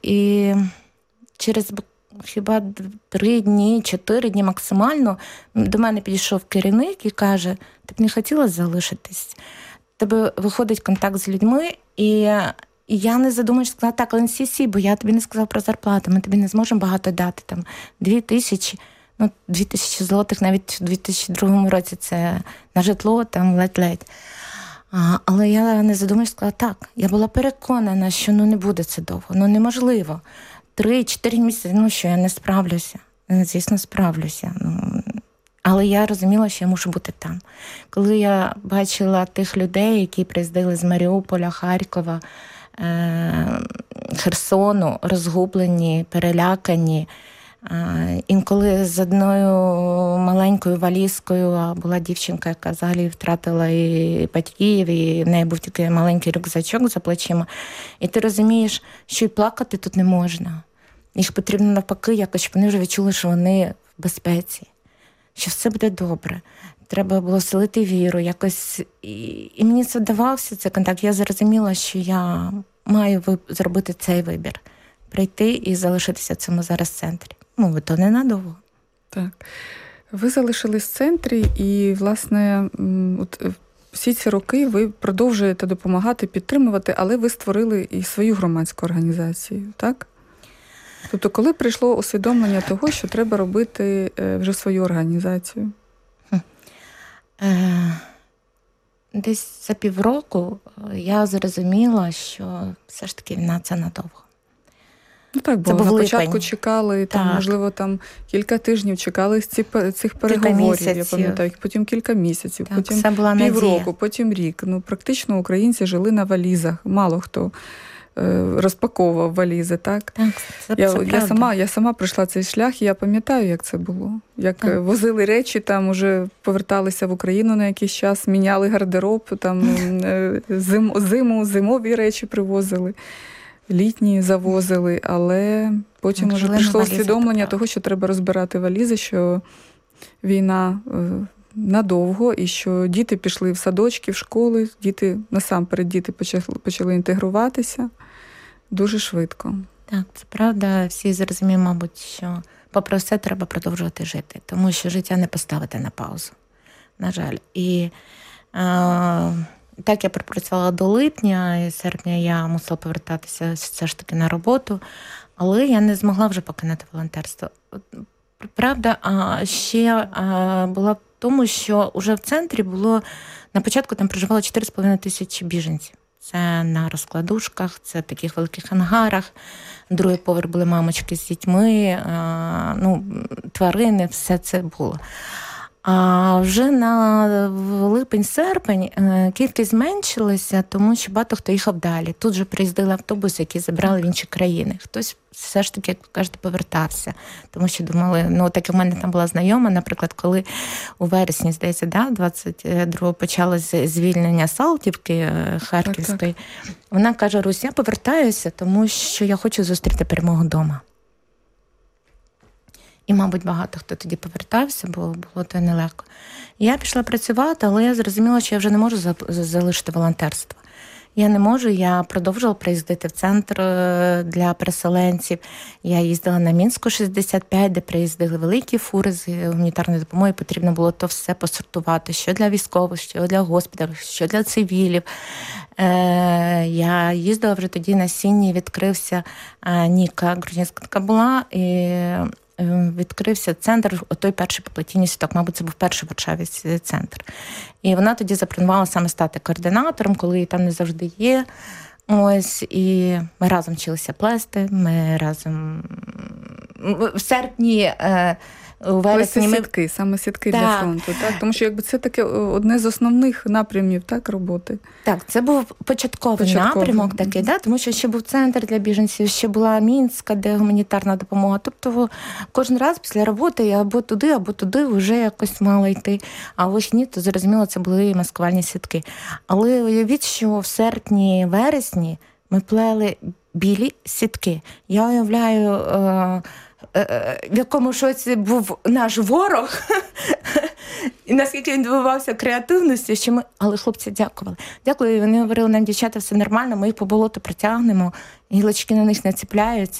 і через хіба 3 дні, 4 дні максимально до мене підійшов керівник і каже: ти б не хотіла залишитись? Тебе виходить контакт з людьми, і я не задумуюсь, сказала: так, але сі, бо я тобі не сказала про зарплату, ми тобі не зможемо багато дати, там 2000, 2000 злотих навіть у 2002 році це на житло, там ледь-ледь. Але я не задумуюсь, сказала: так, я була переконана, що не буде це довго, неможливо. 3-4 місяці, що я не справлюся. Звісно, справлюся. Але я розуміла, що я мушу бути там. Коли я бачила тих людей, які приїздили з Маріуполя, Харкова, Херсону, розгублені, перелякані, інколи з одною маленькою валізкою, а була дівчинка, яка взагалі втратила і батьків, і в неї був тільки маленький рюкзачок за плечима. І ти розумієш, що і плакати тут не можна. Їх потрібно навпаки якось, щоб вони вже відчули, що вони в безпеці, що все буде добре. Треба було вселити віру якось. І мені це вдавався, цей контакт. Я зрозуміла, що я маю зробити цей вибір. Прийти і залишитися в цьому зараз центрі. То ненадовго. Так. Ви залишились в центрі і, власне, всі ці роки ви продовжуєте допомагати, підтримувати, але ви створили і свою громадську організацію, так? Тобто, коли прийшло усвідомлення того, що треба робити вже свою організацію? Десь за півроку я зрозуміла, що все ж таки війна – це надовго. Так, бо на початку чекали, можливо, кілька тижнів чекали цих переговорів, я пам'ятаю, потім кілька місяців, потім півроку, потім рік. Практично українці жили на валізах, мало хто розпаковував валізи, так? Я сама пройшла цей шлях, і я пам'ятаю, як це було. Як возили речі, уже поверталися в Україну на якийсь час, міняли гардероб, зимові речі привозили. Літні завозили, але потім вже прийшло усвідомлення того, що треба розбирати валізи, що війна надовго, і що діти пішли в садочки, в школи, насамперед діти почали інтегруватися дуже швидко. Так, це правда. Всі зрозуміють, мабуть, що попри все треба продовжувати жити, тому що життя не поставити на паузу, на жаль. І так я пропрацювала до липня, і серпня я мусила повертатися все ж таки на роботу, але я не змогла вже покинути волонтерство. Правда, ще була в тому, що вже в центрі було, на початку там проживало 4,5 тисячі біженців. Це на розкладушках, це в таких великих ангарах. Другий поверх були мамочки з дітьми, тварини, все це було. А вже на липень-серпень кількість зменшилася, тому що багато хто їхав далі. Тут же приїздили автобуси, які забрали в інші країни. Хтось все ж таки, як ви кажете, повертався. Тому що думали, так як в мене там була знайома, наприклад, коли у вересні, здається, 22-го почалось звільнення Салтівки Харківської, вона каже: Русь, я повертаюся, тому що я хочу зустріти перемогу вдома. І, мабуть, багато хто тоді повертався, бо було то нелегко. Я пішла працювати, але я зрозуміла, що я вже не можу залишити волонтерство. Я не можу, я продовжувала приїздити в центр для переселенців. Я їздила на Мінську 65, де приїздили великі фури з гуманітарної допомоги. Потрібно було то все посортувати, що для військових, що для госпіталів, що для цивілів. Я їздила вже тоді на Сінні, відкрився Ніка, грузинська така була, і відкрився центр, той перший по плетінню сіток, мабуть, це був перший в Варшаві центр. І вона тоді запропонувала саме стати координатором, коли її там не завжди є. І ми разом вчилися плести, ми разом в серпні, у вересні... Саме сітки для фронту, так? Тому що це таке одне з основних напрямів, так, роботи. Так, це був початковий напрямок такий, тому що ще був центр для біженців, ще була Мінська, де гуманітарна допомога. Тобто кожен раз після роботи я або туди вже якось мала йти. А вихідні, то зрозуміло, це були маскувальні сітки. Але уявіть, що в серпні-вересні ми плели білі сітки. Я уявляю, в якому шоці був наш ворог, і наскільки він добивався креативності, що ми... Але хлопці дякували. Дякую, і вони говорили нам: дівчата, все нормально, ми їх по болоту протягнемо, гілочки на них не ціпляються.